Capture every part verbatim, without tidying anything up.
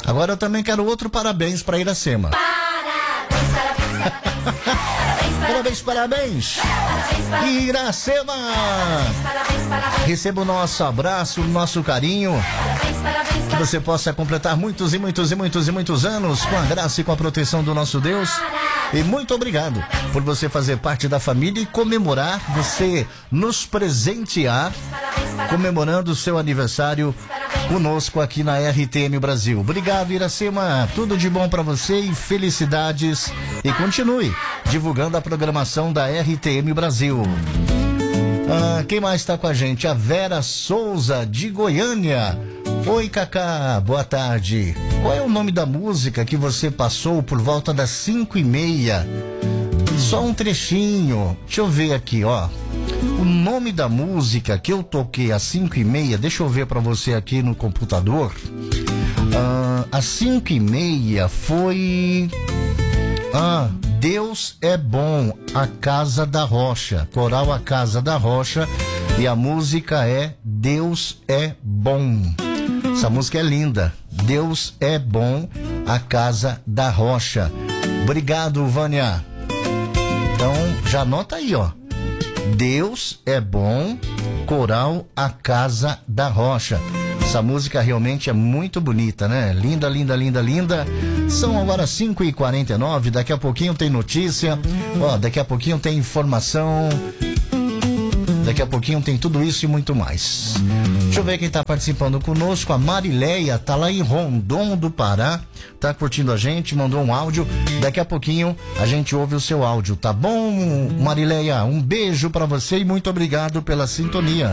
Agora eu também quero outro parabéns para Iracema. Parabéns, parabéns, parabéns, Parabéns, parabéns. Iracema. parabéns, parabéns, Receba o nosso abraço, o nosso carinho. parabéns, parabéns, Que você possa completar muitos e muitos e muitos e muitos anos com a graça e com a proteção do nosso Deus. E muito obrigado por você fazer parte da família e comemorar, você nos presentear, comemorando o seu aniversário conosco aqui na R T M Brasil. Obrigado, Iracema. Tudo de bom para você e felicidades. E continue divulgando a programação da R T M Brasil. Ah, quem mais está com a gente? A Vera Souza, de Goiânia. Oi, Cacá, boa tarde. Qual é o nome da música que você passou por volta das cinco e meia? Só um trechinho. Deixa eu ver aqui, ó. O nome da música que eu toquei às cinco e meia, deixa eu ver pra você aqui no computador. Ah, às cinco e meia foi... Ah, Deus é Bom, A Casa da Rocha. Coral A Casa da Rocha. E a música é Deus é Bom. Essa música é linda. Deus é Bom, A Casa da Rocha. Obrigado, Vânia. Então, já anota aí, ó. Deus é Bom, Coral A Casa da Rocha. Essa música realmente é muito bonita, né? Linda, linda, linda, linda. São agora cinco e quarenta e nove. Daqui a pouquinho tem notícia. Ó, daqui a pouquinho tem informação. Daqui a pouquinho tem tudo isso e muito mais. Deixa eu ver quem tá participando conosco. A Marileia tá lá em Rondon do Pará. Tá curtindo a gente, mandou um áudio. Daqui a pouquinho a gente ouve o seu áudio, tá bom, Marileia? Um beijo pra você e muito obrigado pela sintonia.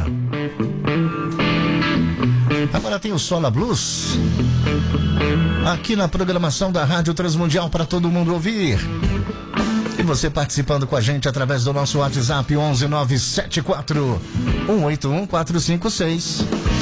Agora tem o Sola Blues. Aqui na programação da Rádio Transmundial para todo mundo ouvir. E você participando com a gente através do nosso WhatsApp onze nove sete quatro um oito um quatro cinco seis.